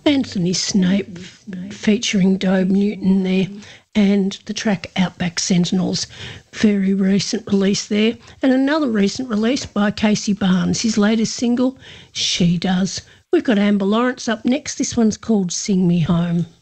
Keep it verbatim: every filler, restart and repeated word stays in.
Anthony Snape featuring Dobe Newton there, and the track Outback Sentinels, very recent release there. And another recent release by Casey Barnes, his latest single, She Does. We've got Amber Lawrence up next. This one's called Sing Me Home.